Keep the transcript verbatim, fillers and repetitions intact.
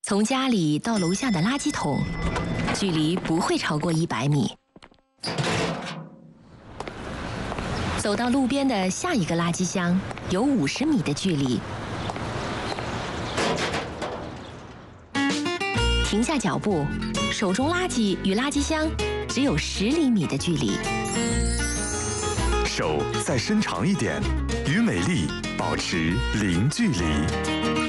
从家里到楼下的垃圾桶，距离不会超过一百米。走到路边的下一个垃圾箱，有五十米的距离。停下脚步，手中垃圾与垃圾箱只有十厘米的距离。 手再伸长一点，与美丽保持零距离。